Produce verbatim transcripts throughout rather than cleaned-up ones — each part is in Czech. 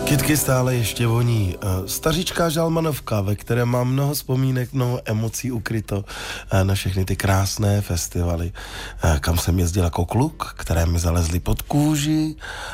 Kytky stále ještě voní. Staříčká žalmanovka, ve které mám mnoho vzpomínek, mnoho emocí ukryto na všechny ty krásné festivaly, kam jsem jezdil jako kluk, které mi zalezly pod kůži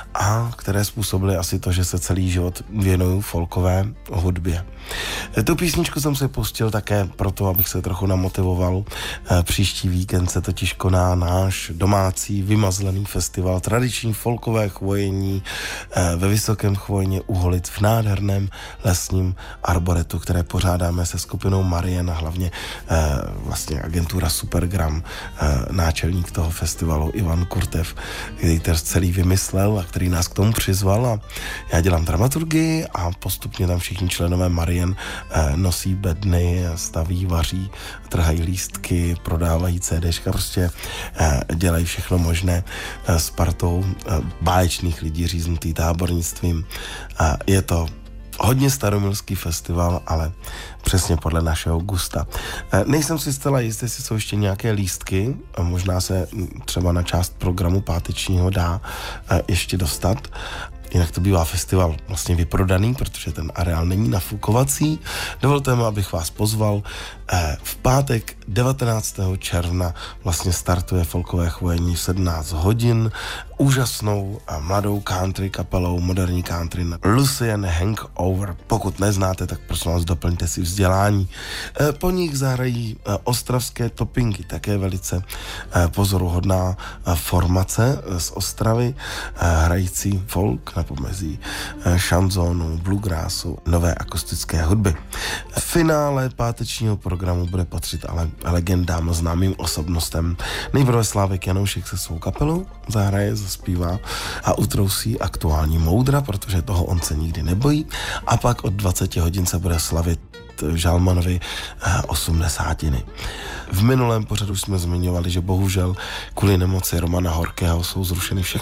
a které způsobily asi to, že se celý život věnuju folkové hudbě. Tu písničku jsem si pustil také proto, abych se trochu namotivoval. Příští víkend se totiž koná náš domácí vymazlený festival tradiční folkové chvojení ve Vysokém Chvojně u Holic v nádherném lesním arboretu, které pořádáme se skupinou Marien a hlavně eh, vlastně agentura Supergram, eh, náčelník toho festivalu Ivan Kurtev, který to celý vymyslel a který nás k tomu přizval a já dělám dramaturgii a postupně tam všichni členové Marien eh, nosí bedny, staví, vaří, trhají lístky, prodávají CDčka, prostě eh, dělají všechno možné eh, s partou eh, báječných lidí říznutý tábornictvím. A je to hodně staromilský festival, ale přesně podle našeho gusta. Nejsem si zcela jistý, jestli jsou ještě nějaké lístky, možná se třeba na část programu pátečního dá ještě dostat. Jinak to bývá festival vlastně vyprodaný, protože ten areál není nafukovací. Dovolte mi, abych vás pozval. V pátek devatenáctého června vlastně startuje folkové chvojení v sedmnáct hodin úžasnou a mladou country kapelou, moderní country Lucian Hangover. Pokud neznáte, tak prosím vás, doplňte si vzdělání. Po nich zahrají ostravské topinky, také velice pozoruhodná formace z Ostravy, hrající folk na pomezí šanzónu, bluegrassu, nové akustické hudby. V finále pátečního programu bude patřit ale legendám, známým osobnostem. Nejprve Slávek Janoušek se svou kapelou zahraje, zaspívá a utrousí aktuální moudra, protože toho on se nikdy nebojí. A pak od dvaceti hodin se bude slavit Žalmanovi osmdesátiny. V minulém pořadu jsme zmiňovali, že bohužel kvůli nemoci Romana Horkého jsou zrušeny všechny